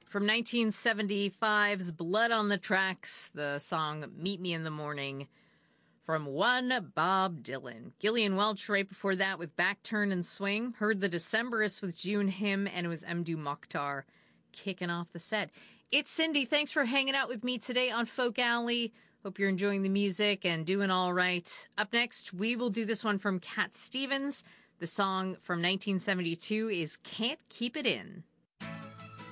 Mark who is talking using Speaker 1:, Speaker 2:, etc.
Speaker 1: From 1975's Blood on the Tracks, the song Meet Me in the Morning from one Bob Dylan. Gillian Welch right before that with Back Turn and Swing. Heard the Decemberists with June Him, and it was Mdou Moctar kicking off the set. It's Cindy. Thanks for hanging out with me today on Folk Alley. Hope you're enjoying the music and doing all right. Up next, we will do this one from Cat Stevens. The song from 1972 is Can't Keep It In.